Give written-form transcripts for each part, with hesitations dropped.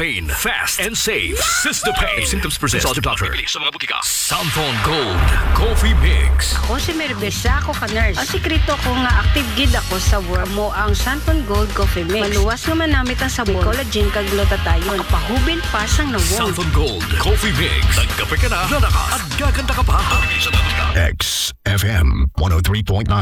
Pain. Fast and safe. Sistopain. If symptoms persist, consult your doctor. Sa mga butika. Santon Gold Coffee Mix. Ako si Merbesa, ako ka-nurse. Ang sikrito ko nga active gid ako sa work mo ang Santon Gold Coffee Mix. Maluwas nga manamit ang sabon, collagen kag glutathione. Pahubil pa sang nawong. Santon Gold Coffee Mix. Nagkape ka na, lalakas at gaganda ka pa. XFM 103.9.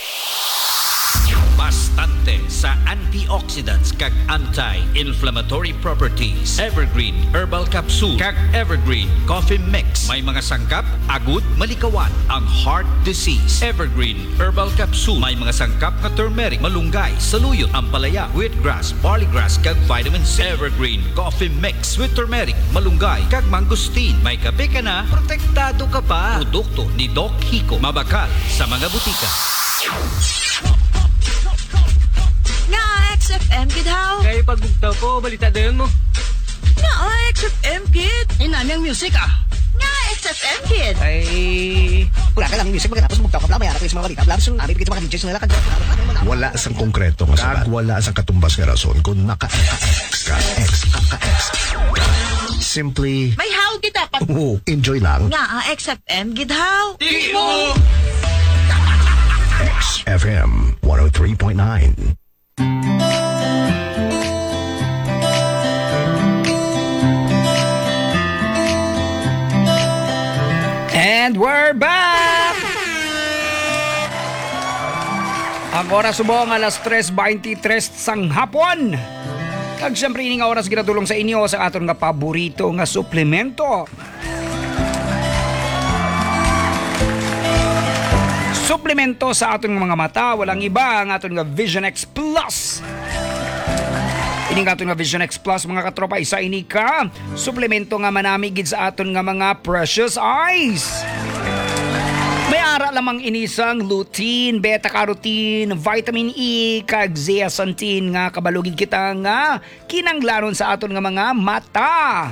Bastante sa antioxidants kag anti-inflammatory properties. Evergreen Herbal Capsule kag Evergreen Coffee Mix. May mga sangkap, agud, malikawan ang heart disease. Evergreen Herbal Capsule. May mga sangkap na turmeric, malunggay, saluyot, ampalaya, wheatgrass, barleygrass kag vitamin C. Evergreen Coffee Mix with turmeric, malunggay kag mangosteen. May kape ka na, protektado ka pa. Produkto ni Doc Hico. Mabakal sa mga butika. Nga XFM kid how? Kaya pagbugtaw ko, balita dayon mo. Nga XFM kid. Nami ang music Nga XFM kid. Ay, Wala ka lang music magkatapos mugtaw ka pala mayara ko sa mga balita. Labs yung namin kita mga DJs nila kag wala sang konkreto nga sabat. Wala sang katumbas nga rason kung naka-X. Simply May how kita pa. enjoy lang. Nga XFM kid how? XFM 103.9. and we're back! Ang oras subong alas 3:23 sang hapon. Kag siyempre ini nga oras ginatulong sa inyo sa aton nga paborito nga suplemento. Suplemento sa aton nga mga mata, walang iba ang aton nga Vision X Plus. Ini nga aton nga Vision X Plus mga katropa, isa ini ka suplemento nga manamigid sa aton nga mga precious eyes. May ara lamang inisang lutein, beta-carotene, vitamin E, kag zeaxanthin nga kabalugid kita nga kinanglanon sa aton nga mga mata.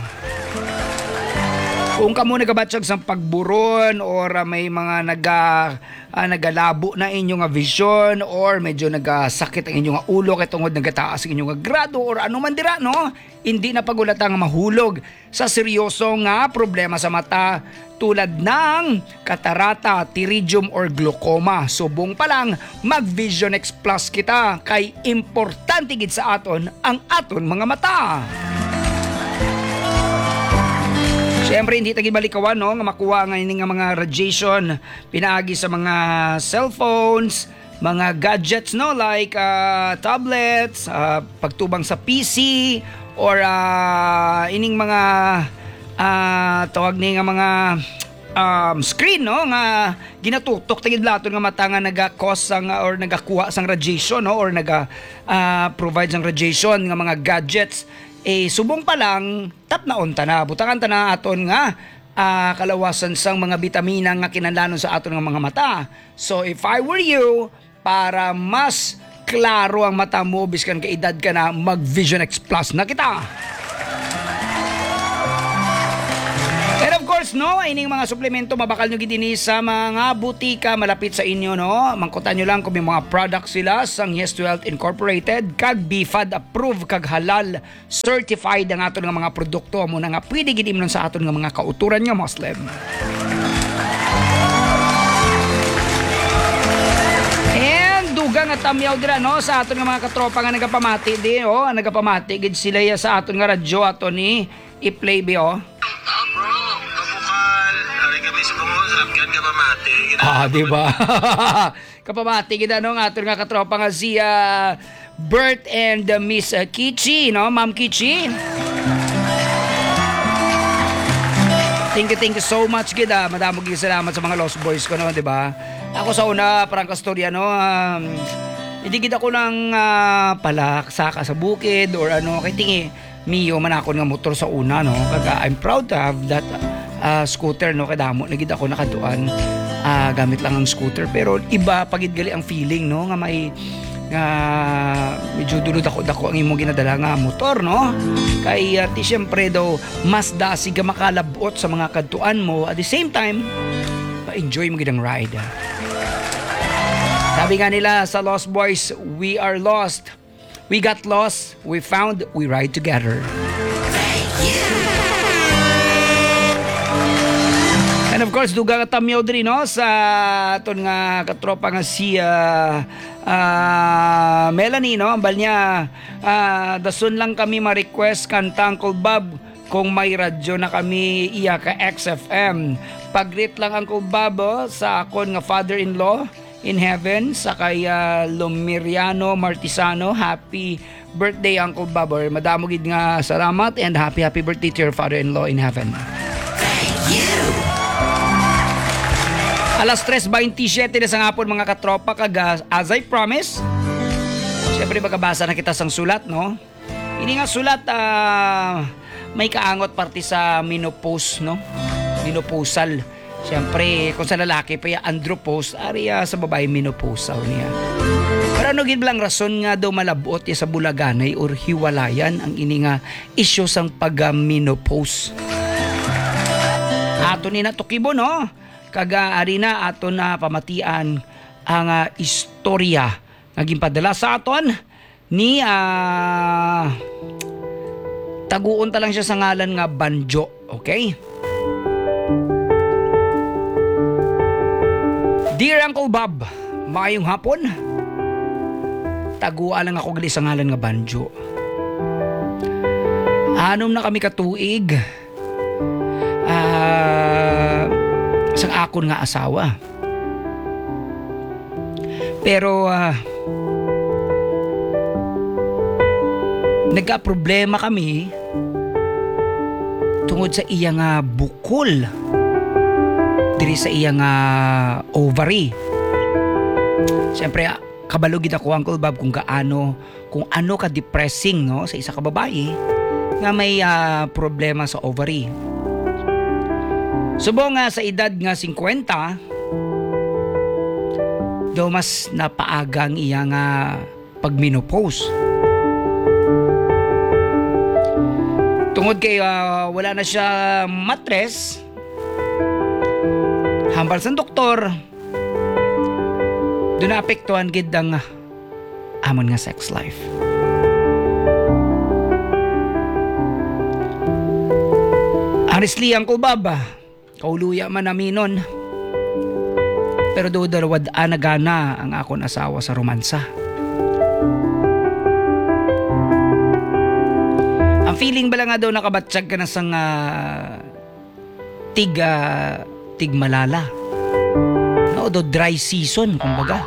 Kung kamo nagabatsyag sa pagburon or may mga nagalabo na inyong nga vision or medyo nagasakit ang inyong nga ulo kay tungod nagataas ang inyong nga grado or ano man dira no, hindi na pagulatang mahulog sa seryoso nga problema sa mata tulad ng katarata, pterygium or glaucoma. Subong pa lang mag Vision X Plus kita kay importante gid sa aton ang aton mga mata. Siyempre, hindi tagi balikawan, no? Nga makuha nga ini nga mga radiation pinaagi sa mga cellphones, mga gadgets, no? Like tablets, pagtubang sa PC, or ining mga tawag ni nga mga screen, no? Nga ginatutok tagid laton nga mata nga naga-cause sang or nagakuha sang radiation, no? Or provide sang radiation nga mga gadgets. Subong pa lang, tap na unta na. Butangan ta na aton nga kalawasan sang mga bitamina nga kinahanglan sa aton nga mga mata. So if I were you, para mas klaro ang mata mo, biskan ka edad ka na, mag Vision X Plus na kita. And of course, no, ining mga suplemento mabakal nyo gidini sa mga butika malapit sa inyo, no. Mangkutan nyo lang kung may mga products sila sang Yes to Health Incorporated, kag BFAD approved, kag halal certified ang aton nga mga produkto mo na nga pwede gidim nun sa aton nga mga kauturan nga Muslim. And dugang at tamyaw dira, no, sa aton nga mga katropa nga nagapamati di, nagapamati gid sila ya sa aton nga radyo aton ni i-play bi, diba? Kapamati kita no, nga aton nga katropa nga siya Bert and Miss Kichi, no? Ma'am Kichi. Thank you so much kita. Madamo gyud salamat sa mga Lost Boys ko, no, diba? Ako sa una parang kastorya, no, hindi kita ko nang palaksaka sa bukid or ano kay tingi Mio man ako nga motor sa una, no. Kaga I'm proud to have that scooter, no. Kadamo nagid ako nakatuan gamit lang ang scooter, pero iba pagid gali ang feeling, no, nga may nga medyo dulod ako ang imong ginadala nga motor, no. Kay ti syempre daw mas dasig ka makalabot sa mga kadtuan mo, at the same time enjoy mo gid ang ride. Sabi nga nila sa Lost Boys, we are lost, we got lost, we found, we ride together. And of course, duga ka tamyaw diri no sa aton nga katropa nga si Melanie no, ambal niya dason lang kami ma-request kanta Uncle Bob kung may radyo na kami iya ka XFM. Pag-greet lang Uncle Bob sa akon nga father-in-law in heaven sa kay Lumiriano Martisano. Happy birthday Uncle Bob. Madamo gid nga salamat and happy birthday to your father-in-law in heaven. Alas 3:27 na sa ngapon mga katropa kag as I promise. Siyempre magkabasa na kita sang sulat no. Ini nga sulat may kaangot parte sa menopause no. Menopausal. Siyempre kung sa lalaki pa ya andropause, ariya sa babae menopausal niya. Pero ano gid lang rason nga daw malabot ya sa bulaganay or hiwalayan ang ini nga isyu sang pag-menopause. Ato ni natukibo no. Kagaari na ato na pamatian ang istorya naging padala sa aton ni taguon ta lang siya sa ngalan nga Banjo, okay? Dear Uncle Bob, maayong hapon. Taguan lang ako gali sa ngalan nga Banjo. Anom na kami katuig. Sang akon nga asawa. Pero nagka-problema kami tungod sa iya nga bukol diri sa iya nga ovary. Siyempre kabalugid ako Uncle Bob kung ano ka depressing no sa isa ka babae nga may problema sa ovary. Subo nga sa edad nga 50, daw mas napaagang iya nga pag-menopause. Tungod kay wala na siya matres, hambal sa doktor, doon naapektuhan gid ang amon nga sex life. Honestly, Uncle Bob, kauluya man namin nun. Pero do dalawad anagana ang akon asawa sa romansa. Ang feeling bala nga daw nakabatsyag ka na sang tig malala. No, do dry season kumbaga.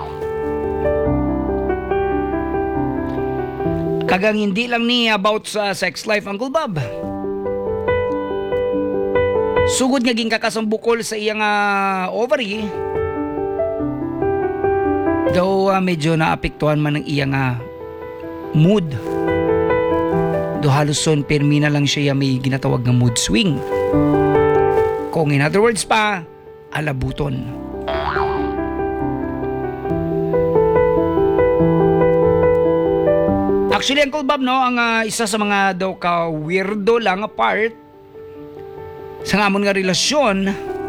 Kagang hindi lang ni about sa sex life Uncle Bob. Sugod nga ging kakasambukol sa iyang ovary. Daw medyo naapektuhan man ang iyang mood. Do haluson permi na lang siya may ginatawag nga mood swing. Kung in other words pa, alabuton. Actually Uncle Bob no, ang isa sa mga daw ka weirdo lang part sa ngamon nga relasyon,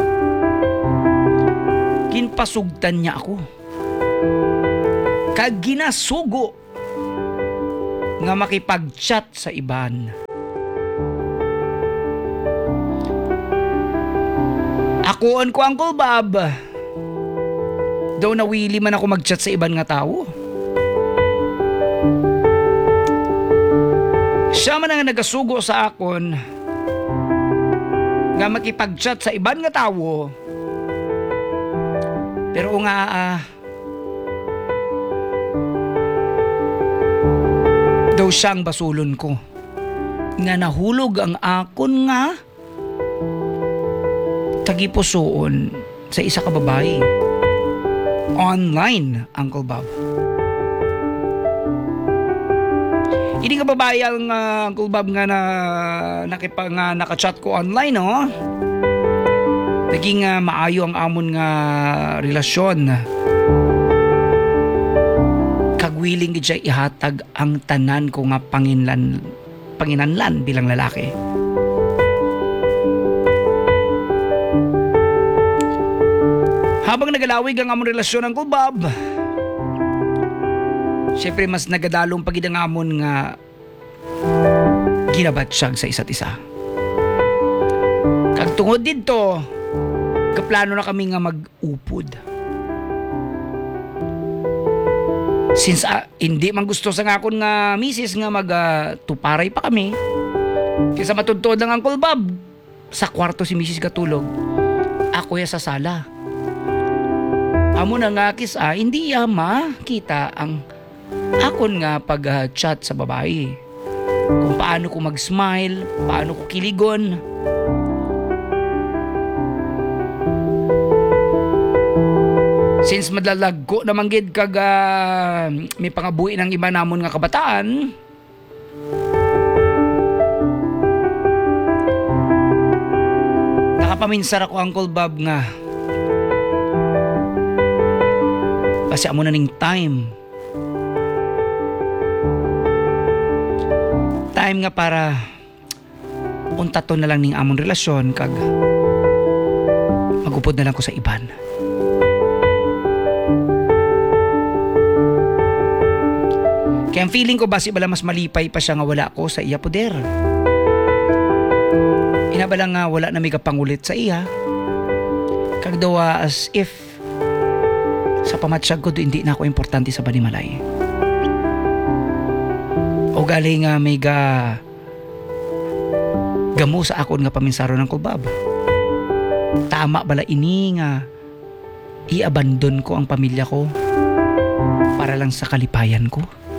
kinpasugtan niya ako. Kag ginasugo nga makipag-chat sa iban. Akoon ko Uncle Bob, daw nawili man ako mag-chat sa iban nga tao. Siya man ang nagasugo sa akon nga makipag-chat sa iban nga tao. Pero nga daw siyang basulon ko nga nahulog ang akon nga tagipusoon sa isa ka babae online Uncle Bob. Hindi ka babae ang Uncle Bob nga nakachat ko online, no? Naging maayo ang amon nga relasyon. Kagwiling gid siya ihatag ang tanan ko nga panginanlan bilang lalaki. Habang nagalawig ang amon relasyon Uncle Bob, siyempre mas nagadalong pagid ang amon nga ginabatsyag sa isa't isa. Kag tungod dito, kaplano na kami nga mag-upod. Since hindi man gusto sa akon nga misis nga tuparay pa kami. Kaysa matudtod ng Uncle Bob, sa kwarto si misis katulog. Ako ya sa sala. Amo na nga hindi kita ang akon nga pag-chat sa babae. Kung paano ko mag-smile, paano ko kiligon. Since madlalagko naman gid kag may pangabuhi ng iba namon nga kabataan, nakapaminsar ako Uncle Bob nga kasi amo na ning time nga para untaton na lang ning amon relasyon kag magupod na lang ko sa iban. Kaya ang feeling ko basi bala mas malipay pa siya nga wala ko sa iya poder. Inabala nga wala na may kapangulit sa iya. Kag daw as if sa pamatsyag ko hindi na ako importante sa Banimalay. O galing nga may gamo sa akon nga paminsaro ng Kubab. Tama bala ini nga i-abandon ko ang pamilya ko para lang sa kalipayan ko.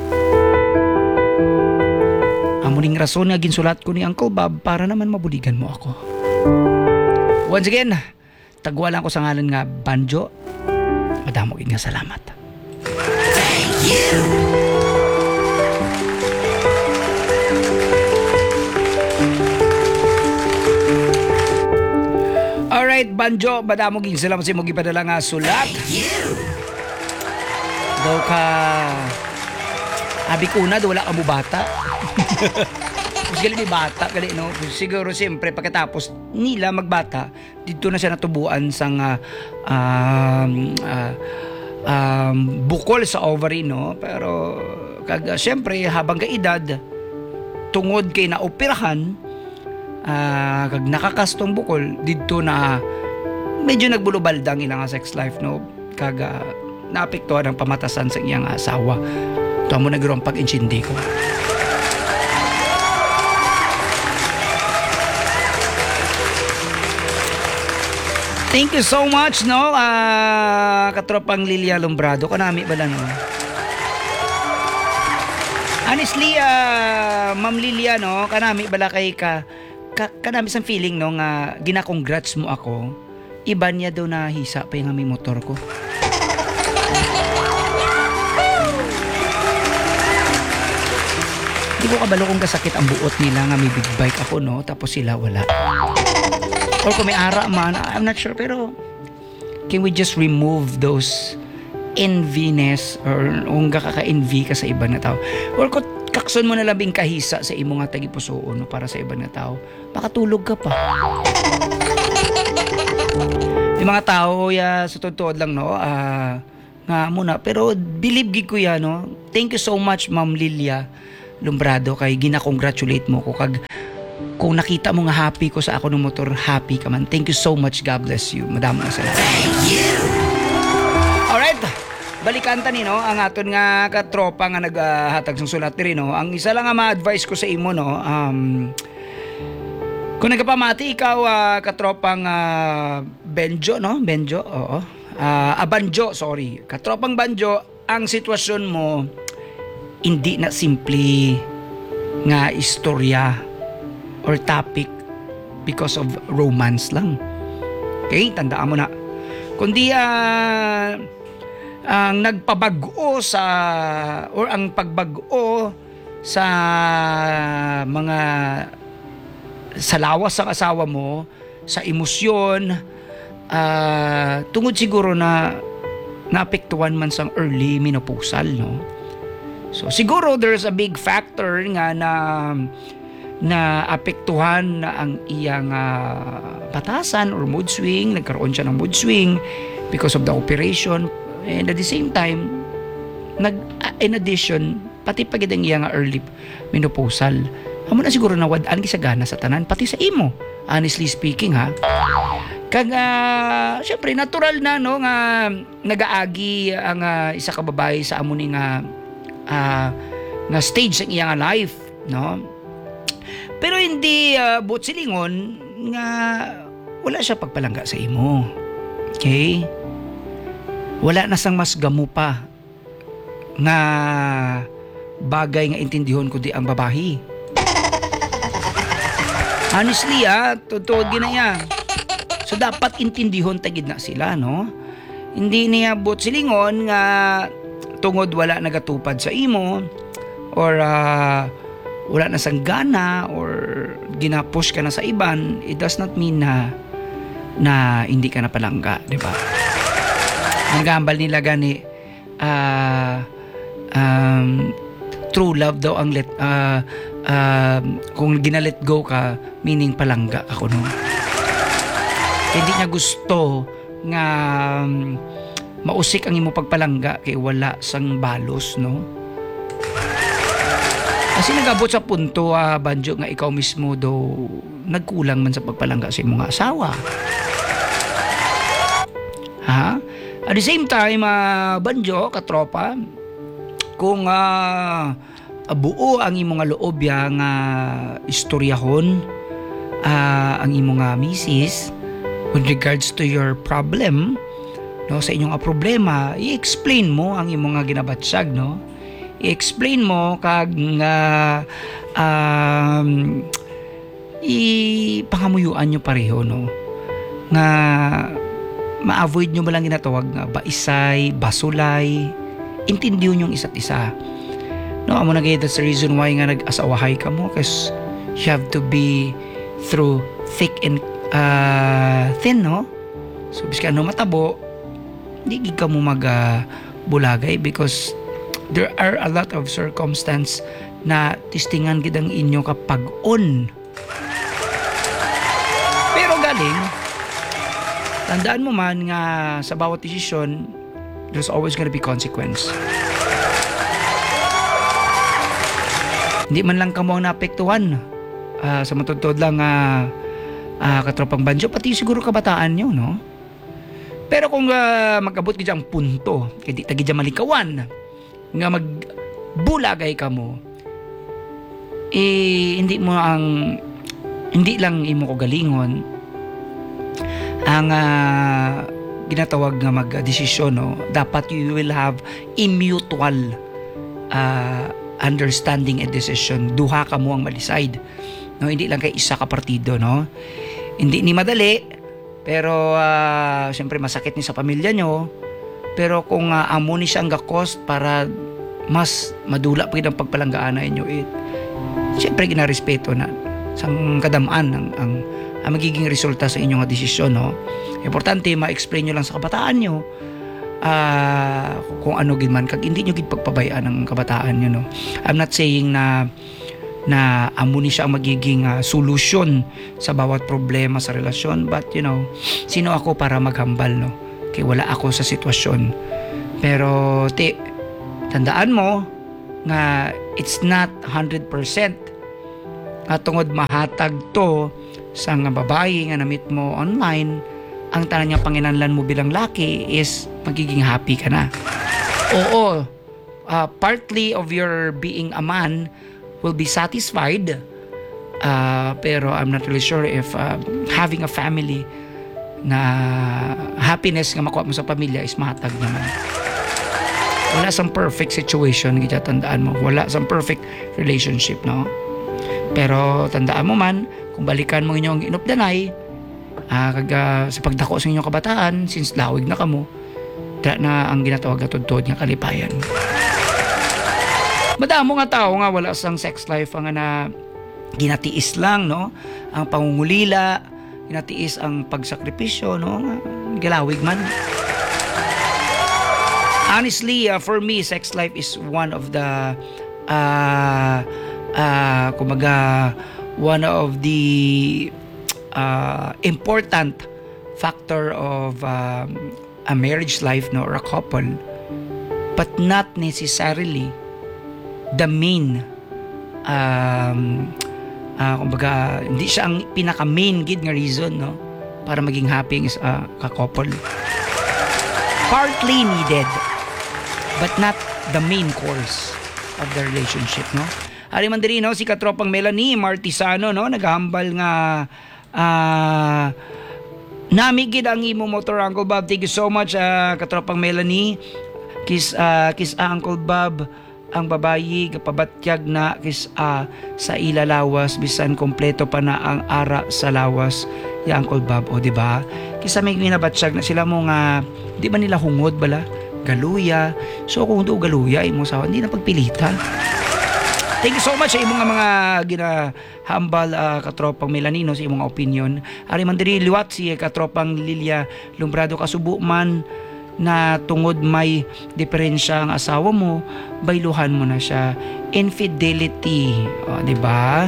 Amuning rason nga ginsulat ko ni Uncle Bob para naman mabuligan mo ako. Once again, tagwa lang ko sa ngalan nga Banjo. Madamo gid nga salamat. Thank you. Alright, Banjo, madamo gid salamat sa imong gipadala nga sulat. Daw ka abi ko na, wala ka mo bata. Mas gali may bata, gali, no? Siguro siyempre pagkatapos nila magbata, dito na siya natubuan sang bukol sa ovary, no? Pero siyempre habang kaedad, tungod kay naoperahan, kag nakakastong bukol, dito na medyo nagbulubaldang ilang sex life, no? Kag naapektuhan ang pamatasan sa iyang asawa. Ito mo nagroong pag-inchindi ko. Thank you so much, no? Katropang Lilia Lombrado. Kanami bala, no? Honestly, Ma'am Lilia, no? Kanami bala kay kanami sa feeling, no? Nga gina-congrats mo ako. Iba niya daw na hisa pa yung aming motor ko. Di ko kabalo kung kasakit ang buot nila nga may big bike ako, no? Tapos sila wala. Or kung may ara man, I'm not sure, pero can we just remove those enviness or kung kaka-envy ka sa iba na tao? Or kung kakson mo na labing kahisa sa imo nga tagipusoon, no, para sa iba na tao, makatulog ka pa. Yung mga tao, sa totoo lang, no, nga muna, pero believe gid ko yan, no? Thank you so much, Ma'am Lilia Lombrado, kay gina-congratulate mo ko kag kung nakita mo nga happy ko sa ako ng motor, happy ka man. Thank you so much. God bless you. Madamo na salamat. Thank you. Alright. Balikan ta ni, no, ang aton nga katropa nga naghatag ng sulat rin, no. Ang isa lang nga ma-advise ko sa imo, no, kung nagpamati ikaw, katropang Benjo, no? Benjo, oo. Banjo, sorry. Katropang Banjo, ang sitwasyon mo hindi na simple nga istorya or topic because of romance lang. Okay, tandaan mo na. Kundi ang nagpabago sa or ang pagbago sa mga sa lawas ng asawa mo, sa emosyon, tungod siguro na naapektuhan man sang early menopausal, no? So siguro there's a big factor nga na apektuhan na ang iyang batasan or mood swing, nagkaroon siya ng mood swing because of the operation, and at the same time in addition pati pagid ang iyang early menopausal, amo na siguro nawadaan gisagana sa tanan pati sa imo, honestly speaking, ha. Kag syempre natural na no nga nagaagi ang isa ka babae sa amo ni nga stage ng iyang life, no? Pero hindi buot silingon nga wala siya pagpalangga sa imo. Okay? Wala na sang mas gamo pa nga bagay nga intindihon ko di ang babahi. Honestly, totoo ginaya. So dapat intindihon tagid na sila, no? Hindi niya buot silingon nga tungod wala nagatupad sa imo or wala na sang gana or ginapush ka na sa iban, it does not mean na hindi ka na palangga, di ba? Ang gambal nila gani true love daw ang kung gina-let go ka, meaning palangga ako, no? Hindi niya gusto nga mausik ang imo pagpalangga kay wala sang balos, no? Kasi nagabot sa punto, Banjo, nga ikaw mismo daw nagkulang man sa pagpalangga sa imong asawa. Ha? At the same time, Banjo, katropa, kung buo ang imong loob nga istoryahon ang imong misis with regards to your problem, no, sa inyong problema, i-explain mo ang imong ginabatsyag, no? I-explain mo kag ipangamuyuan nyo pareho, no? Nga ma-avoid nyo ba lang ginatawag nga baisay, basulay, intindiyon yung isa't isa. No, amo na gaya, that's the reason why nga nag-asawahay ka mo, kasi you have to be through thick and thin, no? So bis ka matabo, hindi ka mo bulagay because there are a lot of circumstance na tistingan gid ang inyo kapag on. Pero galing, tandaan mo man nga sa bawat desisyon, there's always gonna be consequence. Hindi man lang kamo ang naapektuhan. Sa matutod lang katropang Banjo, pati siguro kabataan nyo, no? Pero kung mag-abot ka diyang punto, kaya di tagi dyan malikawan, nga magbulagay ka mo, hindi lang imo ko galingon ang ginatawag nga mag-desisyon, no? Dapat you will have a mutual understanding and decision. Duha ka mo ang ma-decide, no? Hindi lang kay isa ka partido, no? Hindi ni madali, pero siyempre masakit ni sa pamilya nyo. Pero kung amo ni siya ang gakost para mas madula pa ang pagpalanggaan na inyo, siyempre ginarespeto na sang kadamaan ang magiging resulta sa inyong desisyon, no? Importante ma-explain nyo lang sa kabataan nyo kung ano gid man, kag hindi nyo gid pagpabayaan ang kabataan nyo, no? I'm not saying na amo ni siya ang magiging solusyon sa bawat problema sa relasyon, but you know, sino ako para maghambal, no? Kaya wala ako sa sitwasyon. Pero tandaan mo nga it's not 100% tungod mahatag to sa nga babae nga namit mo online, ang tanan niya panginanlan mo bilang laki is magiging happy ka na. Oo, partly of your being a man will be satisfied, pero I'm not really sure if having a family na happiness nga makuha mo sa pamilya is mahatag naman. Wala sang perfect situation, kita tandaan mo. Wala sang perfect relationship, no? Pero tandaan mo man, kung balikan mo inyong inupdanay, sa pagdako sa inyong kabataan, since lawig na kamo, na ang ginatawag na tudtod nga kalipayan. Madamo nga tao nga wala sang sex life ang na ginatiis lang, no? Ang pangungulila, ginatiis ang pagsakripisyo, no? Galawig man. Honestly, for me, sex life is one of the one of the important factor of a marriage life, no, or a couple, but not necessarily the main hindi siya ang pinaka main gid nga reason, no, para maging happy ang ka-couple. Partly needed, but not the main course of the relationship, no? Ari man diri, no, si katropang Melanie Martisano, no, naghambal nga namigid ang imo motor, Uncle Bob. Thank you so much, katropang Melanie. Kiss Uncle Bob, ang babayi kapabatyag na sa ilalawas bisan kompleto pa na ang ara sa lawas ya Uncle Bob, o di ba? Kisa may minabatsyag na sila mo nga di ba nila hungod bala galuya, so kung do galuya imo sa hindi na pagpilitan. Thank you so much sa imong mga ginahambal, katropang Melanino, sa imong opinion. Ari man diri liwat si katropang Lilia Lumbrado, kasubo man na tungod may diferensya ang asawa mo, bayluhan mo na siya. Infidelity, di ba?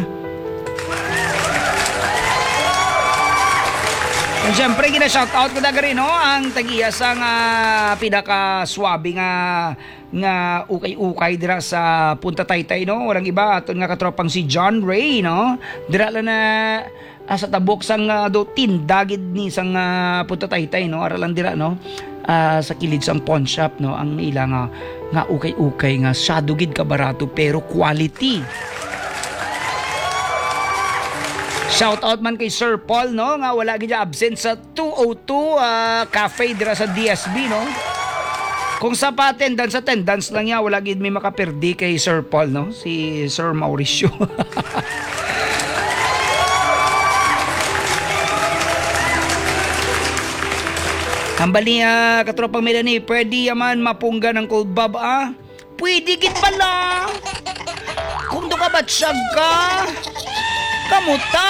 And syempre, gina-shoutout ko na rin, no? Ang tag-iyasang pinaka-swabe nga ukay-ukay dira sa Punta Taytay, no? Walang iba, aton nga katropang si John Ray, no? Dira lang na sa tabok sang tindagid ni sang Punta Taytay, no? Aralan dira, no? Sa kilid sang pawn shop, no? Ang ila nga ukay-ukay nga sadugid ka barato pero quality. Shout out man kay Sir Paul, no, nga wala gid absent sa 202 cafe dira sa DSB, no. Kung sa attendance lang niya, wala gid may makaperdi kay Sir Paul, no, si Sir Mauricio. Hambali katropang Melanie, pwede yaman mapungga ng Cold Bob, Pwede gid pala. Kung do ka batsyag ka, kamuta.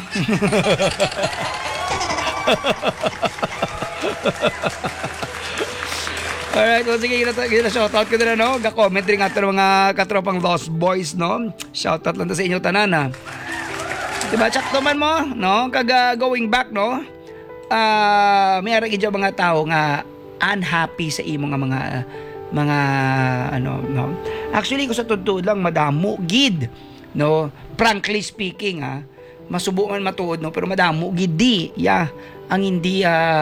Alright, so sige, shoutout ko na, no? Ga-comment rin nga ito ng mga katropang Lost Boys, no? Shoutout lang sa inyo tanan, Diba, tsakto man mo, no? Going back, no? May arang idyo mga tao nga unhappy sa imo nga mga ano, no? Actually, ko sa totoo lang, madamo gid, no? Frankly speaking, masubukan matuod, no? Pero madamo gid di, ang hindi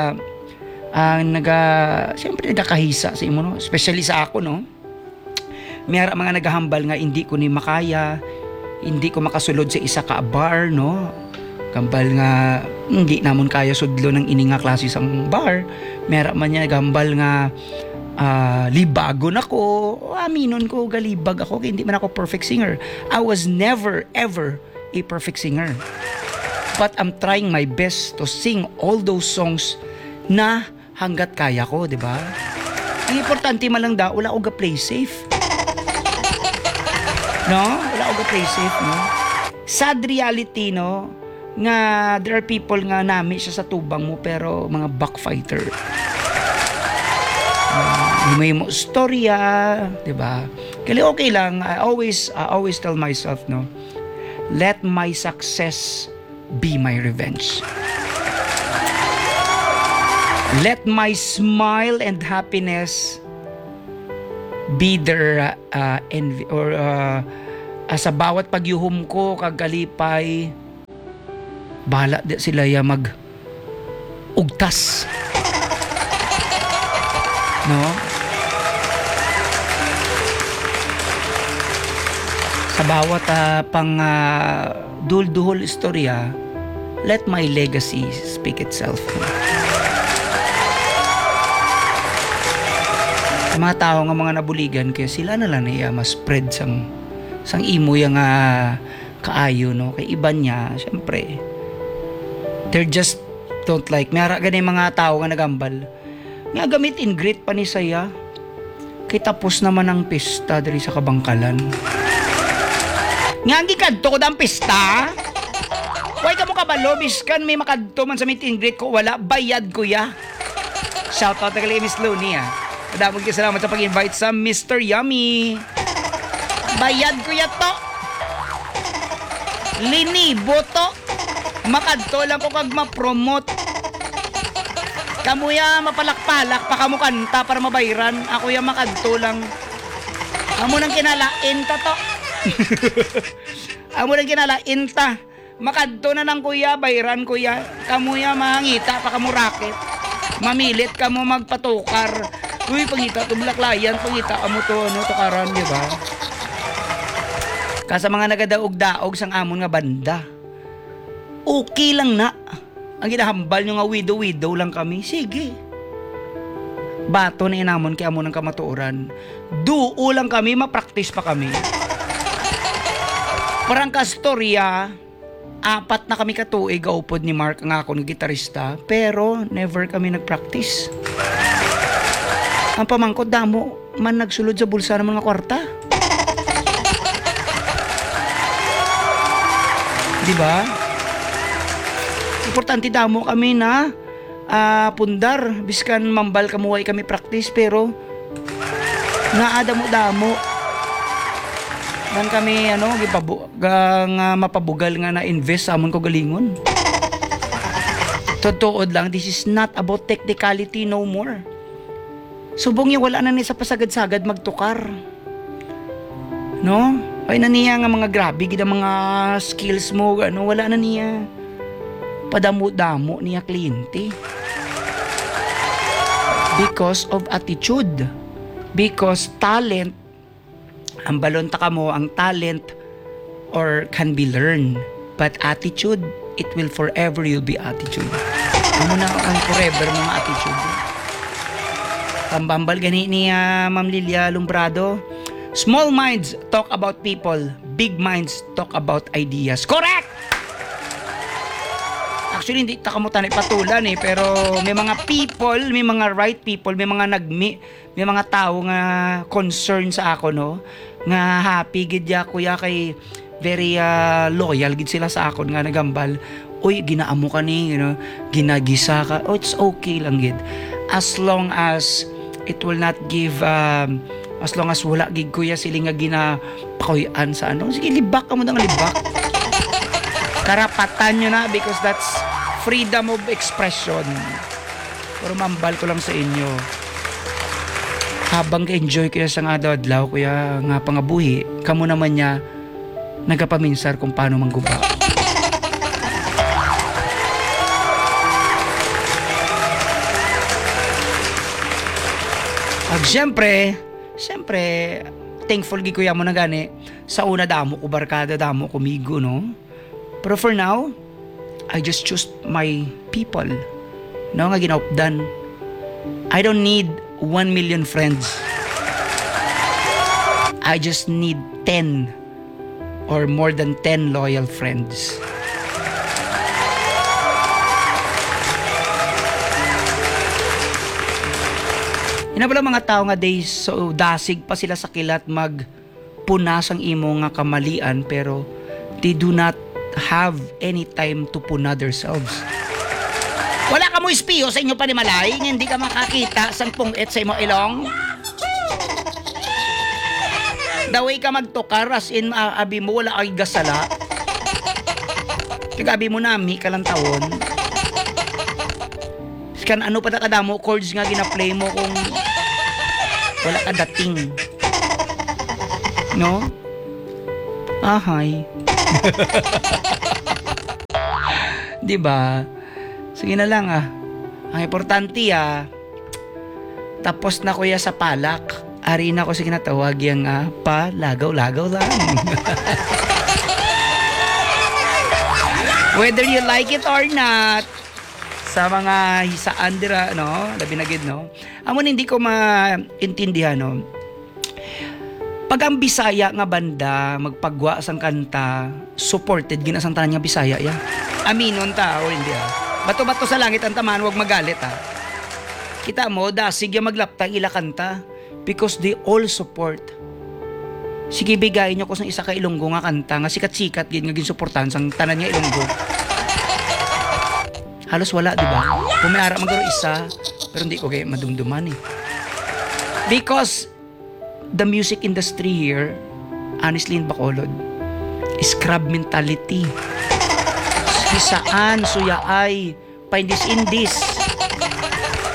siyempre nagkakahisa sa imo, no? Especially sa ako, no? May mga naghahambal nga hindi ko ni makaya, hindi ko makasulod sa isa ka bar, no? Gambal nga hindi namon kaya sudlo ng ini nga klase sang bar. Mera man niya gambal nga libagon ako. Aminon ko galibag ako, hindi man ako perfect singer. I was never ever a perfect singer. But I'm trying my best to sing all those songs na hanggat kaya ko, di ba? Ang importante man lang wala ko ga-play safe. No? Wala ko ga-play safe, no? Sad reality, no? Nga there are people nga nami siya sa tubang mo pero mga backfighter. May mo storya, 'di ba? Kaya okay lang. I always tell myself, no, let my success be my revenge. Let my smile and happiness be their envy, or sa bawat pagyuhom ko kagalipay, bahala di sila mag ugtas, no? Sa bawat pang dul-duhol istorya, let my legacy speak itself. Sa mga tao nga mga nabuligan, kaya sila na lang niya mas spread sang imo yung kaayo, no? Kay iban niya, syempre they're just don't like. May ganay mga tao nga nagambal nga gamit in greet pa ni saya kay tapos naman ang pista diri sa kabangkalan. Nga ang gikadto ko ang pista, why ka mo kabalo biskan may makadto man sa meet and greet ko, wala bayad kuya. Shout out kay Miss Looney, Madamog kayo salamat sa pag-invite sa Mr. Yummy. Bayad kuya to, linibo to, makadto lang ko kag ma-promote. Kamuya mapalak-palak pa kamo kanta para mabayran. Ako ya makadto lang. Amo nang kinalain ta to. Amo nang kinalain ta Makadto na lang kuya, bayran kuya. Kamuya mangita pa kamo racket. Mamilit ka mo magpatukar. Uy, pangita to blaklayan, pangita ka mo to, ano, tukaran, di ba? Kasa mga nagadaog-daog sang amon nga banda. Okay lang na. Ang ginahambal nyo nga widow-widow lang kami. Sige. Bato na inamon kay amon ng kamatuoran. Duo lang kami, mapraktis pa kami. Parang kastorya, 4 na kami katuig gaupod ni Mark ang akong gitarista, pero never kami nagpractice. Ang pamangkot damo man nagsulod sa bulsa ng mga kwarta. Di ba? Importante damo kami na pundar, biskan mambal kamuhay kami practice, pero naadamo-damo man kami mapabugal nga na invest sa amon ko galingon. Totoo lang, this is not about technicality no more. Subong yung wala na ni sa pasagad-sagad magtukar. No? Ay na niya nga mga grabe gid mga skills mo, wala na niya. Padamo-damo niya kliyente. Because of attitude. Because talent, ang balonta ka mo, ang talent or can be learned. But attitude, it will forever you'll be attitude. Ano na ang forever mga attitude. Pambambal gani ni Ma'am Lilia Lumbrado. Small minds talk about people, big minds talk about ideas. Correct! Actually, hindi ta kamutan ipatulan pero may mga people, may mga right people, may mga may mga tao nga concern sa ako, no? Nga happy gid ya kuya kay very loyal gid sila sa akon nga nagambal. Uy, ginaamo ka ni, ginagisa ka. Oh, it's okay lang gid. As long as it will not give as long as wala gid kuya sila nga ginapakuyan sa ano. Sige, libak ka mo nga libak. Karapatan nyo na because that's freedom of expression. Pero mambal ko lang sa inyo. Habang ka-enjoy kaya sa nga adlaw kuya nga pangabuhi, kamo naman niya nagapaminsar kung paano mangguba. At syempre, thankful gi kuya mo na gani sa una damo ko barkada, damo ko migo, no? Pero for now, I just choose my people. No, nga ginaupdan. I don't need 1 million friends. I just need 10 or more than 10 loyal friends. Inabala mga tao nga days so dasig pa sila sa kilat magpunas ang imo nga kamalian pero they do not have any time to puna themselves. Wala ka mo espiyo sa inyo panimalay, hindi ka makakita sa pungit sa imo ilong. Daway ka magtukar as in abi mo wala kay gasala. Kagabi mo nami ka lang tawon. Kan ano pa kadamo chords nga gina-play mo kung wala ka dating. No? Ahay. Diba? Sige na lang Ang importante tapos na kuya sa palak. Ari na ko sige natawag yang palagaw-lagaw lang. Whether you like it or not, sa mga hisaan dira, no? Labi na gid, no? Amon hindi ko maintindihan, no? Pag ang Bisaya nga banda magpagwa sang kanta, supported ginasang tanan nga Bisaya ya. Aminon ta o hindi Bato-bato sa langit ang taman, wag magalit Kita mo dasig ya maglaptang ila kanta because they all support. Sige bigayin nyo ko sang isa ka Ilonggo nga kanta nga sikat-sikat gid nga ginsuportahan sang tanan nga Ilonggo. Halos wala, di ba? Pumayara magaro isa, pero hindi ko kayo madumduman Because the music industry here, honestly in Bacolod, is crab mentality. Saan, suyaay, paindis-indis.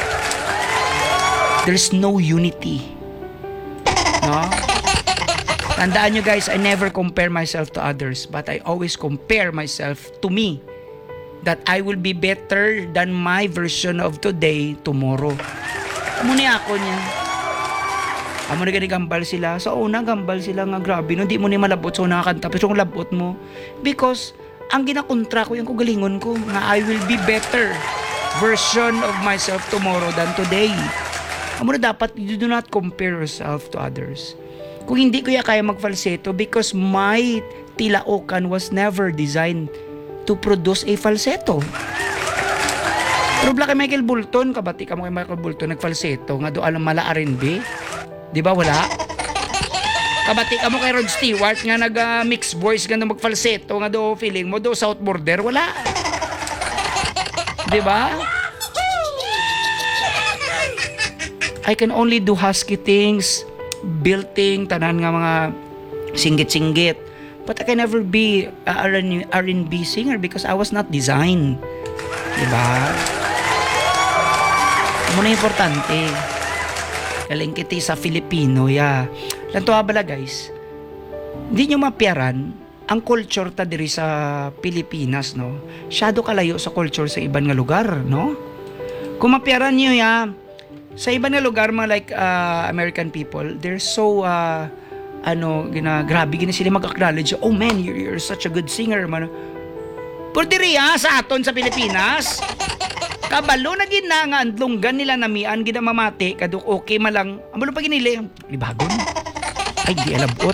There's no unity. No? Tandaan nyo guys, I never compare myself to others, but I always compare myself to me. That I will be better than my version of today, tomorrow. Amo ni ako niya. Amo na gani gambal sila. Sa una, gambal sila nga grabe. No, di mo ni malabot sa una kanta. Pero kung labot mo. Because, ang ginakontra ko, yung kugalingon ko, nga I will be better version of myself tomorrow than today. Amo na dapat, you do not compare yourself to others. Kung hindi ko kaya mag-falsetto because my tilaokan was never designed to produce a falsetto. Pero kay Michael Bolton, kabati ka mo kay Michael Bolton, nag-falsetto, nga doon alam mala R&B. Di ba wala? Kabati ka mo kay Rod Stewart, nga nag-mix voice, nga mag-falsetto, nga doon feeling mo, doon South Border, wala. Di ba? I can only do husky things, building, tanan nga mga singgit-singgit. But I can never be a R&B singer because I was not designed. Diba? Muna importante. Galing kiti sa Filipino, ya. Lanto bala guys, hindi nyo mapiaran ang culture ta diri sa Pilipinas, no? Syado kalayo sa culture sa iban nga lugar, no? Kung mapiaran nyo, ya, sa iban nga lugar, mga like American people, they're so, grabe gina sila mag-acknowledge, oh man, you're such a good singer, man. Pero diri sa aton sa Pilipinas, kabalo na gina nga andlonggan nila namian gina mamati kaduk okay malang amalo pa ginili libagon ay di alabot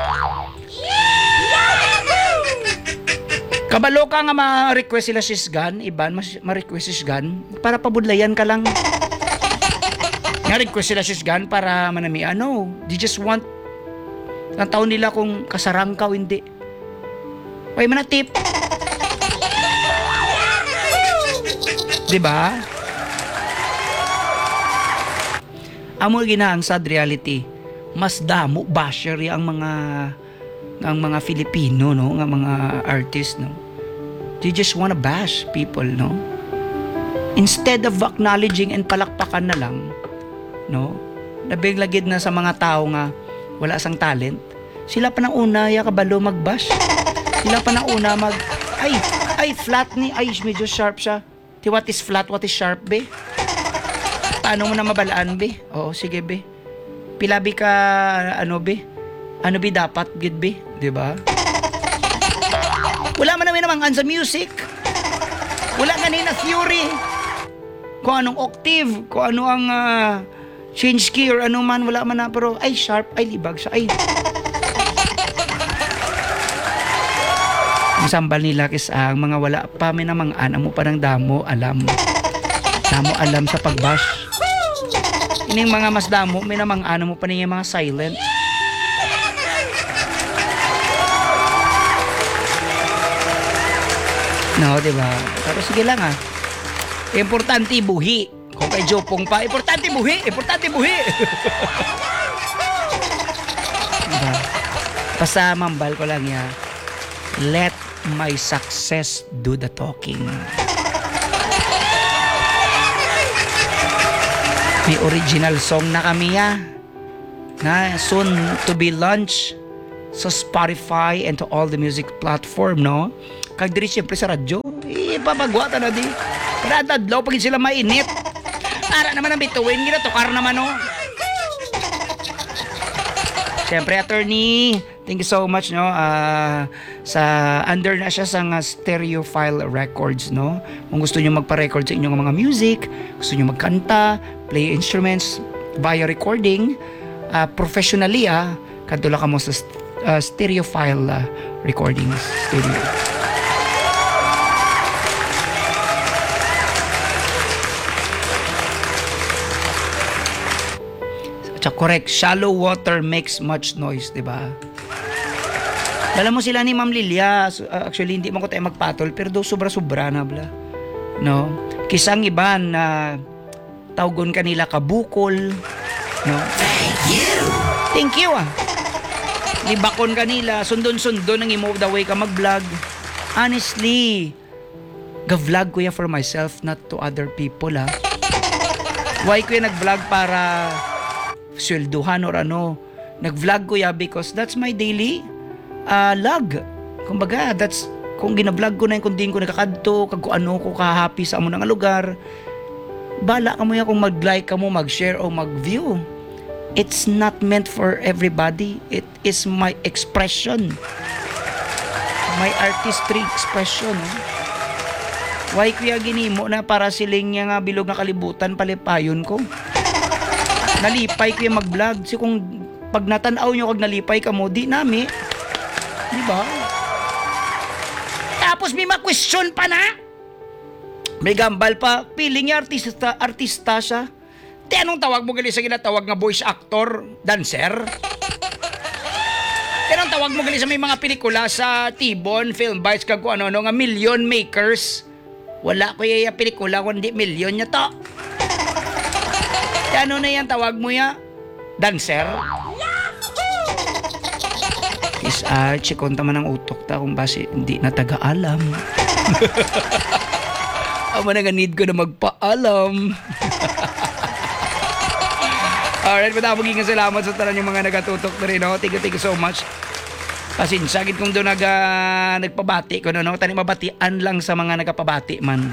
kabalo ka nga ma-request sila sisgan iban ma-request sisgan para pabudlayan ka lang nga request sila sisgan para manamian no they just want ang taon nila kung kasarang ka o hindi way manatip diba? Amo gina ang sad reality. Mas damo basher ang mga Filipino no, nga mga artist no. They just wanna bash people no. Instead of acknowledging and palakpakan na lang no. Nabiglagid na sa mga tao nga wala sang talent. Sila pa nang una ya kabalo magbash. Sila pa nang una ay flat ni ay medyo sharp siya. What is flat, what is sharp, be? Paano mo na mabalaan, be? Oo, sige, be. Pilabi ka, be? Ano, be, dapat, gid, be? Diba? Wala man namin namang sa music. Wala ganina theory. Kung anong octave, kung ano ang change key or ano man, wala man na. Pero, ay, sharp, ay, libag siya, ay. Ang sambal nila kis ang mga wala pa may namang mo pa ng damo alam sa pagbash ining mga mas damo may namang mo pa niya mga silent no diba pero sige lang importante buhi kung kay Jopong pa importante buhi diba basta mambal ko lang let my success do the talking. May original song na kami na soon to be launched sa Spotify and to all the music platform no. Kag diri syempre sa radyo, ipapagwata na di. Para dadlaw pag sila mainit. Ara naman ang bituin gina tukar naman no. Syempre attorney, thank you so much no. Sa under na siya sa Stereophile Records no. Kung gusto niyo magpa-record sa inyong mga music, gusto niyo magkanta, play instruments via recording professionally kadula ka mo sa Stereophile Recording Studio. Correct, shallow water makes much noise, di ba? Alam mo sila ni Ma'am Lilia, actually hindi man ko tayo magpatol, pero do sobra-sobra na bla. No? Kisang iban na tawgon kanila kabukol, no? Thank you. Libakon kanila, sundon-sundon ang imo the way ka mag-vlog. Honestly, ga-vlog ko ya for myself, not to other people Why ko nag-vlog para swelduhan or ano? Nag-vlog ko ya because that's my daily log. Kumbaga, that's kung gina-vlog ko na kung di ko nakakadto, kung ano ko kahappy sa amo nga lugar. Bala ka mo ya kung mag-like ka mo, mag-share o mag-view. It's not meant for everybody. It is my expression. My artistry expression. Why kuya ginimo na para siling nga bilog na kalibutan palipayon ko? Nalipay ko yung mag-vlog. So kung pag natanaw nyo kag nalipay ka mo, di nami. Di ba? Tapos may ma-question pa na. May gambal pa. Piling niya artista siya. Di anong tawag mo gali sa ginatawag nga voice actor, dancer? Di anong tawag mo gali sa may mga pelikula sa Tibon, Film Bites, kag kung ano nga million makers. Wala ko yung pelikula kundi million niya to. Ano na yan tawag mo ya? Dancer? Is chikonta man ang utok ta kung basi hindi na taga-alam. Amo na nga need ko na magpaalam. Alright, matabagin nga salamat sa tanan yung mga nagatutok na rin. No? Thank you so much. Pasinsagit kung doon nagpabati ko. No? Tani mabatian lang sa mga nagpabati man.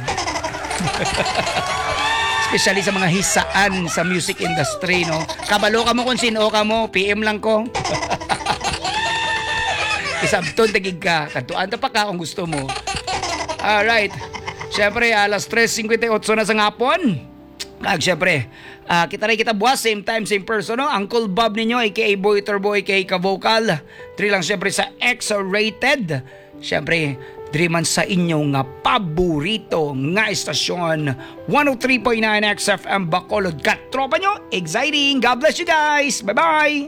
Especially sa mga hisaan sa music industry, no? Kabalo ka mo kung sino ka mo, PM lang ko. Isabton, tagig ka. Kantuan pa ka kung gusto mo. Alright. Siyempre, alas 3:58 na sa ngapon. Siyempre, kita rin kita buwas, same time, same person, no? Uncle Bob ninyo, aka Boy Turbo, aka Ka-Vocal. 3 lang siyempre sa X-Rated. Siyempre, driman sa inyo nga paborito nga estasyon 103.9 XFM Bacolod. Katropa nyo, exciting. God bless you guys. Bye-bye.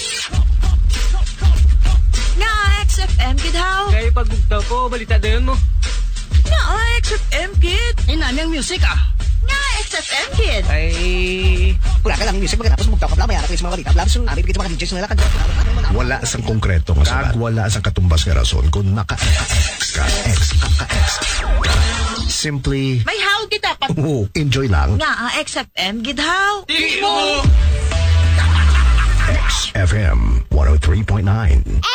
Nga XFM, Gidhaw. Kaya pagbugtaw ko, balita din mo. Nga XFM, Kid. Nami ang music Nga XFM, Kid. Ay, wala ka lang music pagkatapos magtaw ka bla, may harap kayo sa mga balita. Bla, so, amin kita mga DJs na lakad. Wala sang konkreto nga sabat. Wala sang katumbas nga rason kung naka-X. Simply, May how kita pat. enjoy lang. Nga XFM, Gidhaw. XFM 103.9.